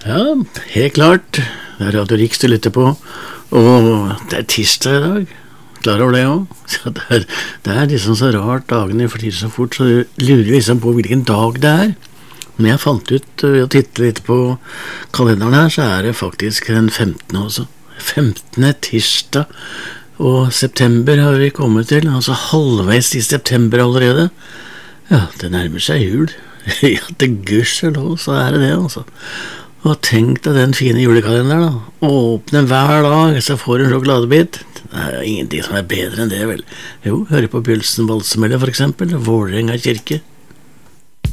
Ja, helt klart. Det er Radio Riks du lytter på, og det er tirsdag i dag. Klar over det også? Så det er liksom så rart, dagene flyr så fort, så du lurer liksom på hvilken dag det er. Men jeg fant ut ved å titte litt på kalenderen her, så er det faktisk den 15. også. 15. tirsdag, og september har vi kommet til, altså halvveis i september allerede. Ja, det nærmer seg jul. Ja, til gudskjelov, så er det altså. Og tenk deg den fine julekalenderen da. Åpne hver dag, så får du en sjokoladebit. Det er ingenting som er bedre enn det, vel. Jo, høre på Bjølsen Valsemelle for eksempel, Vålerenga kirke.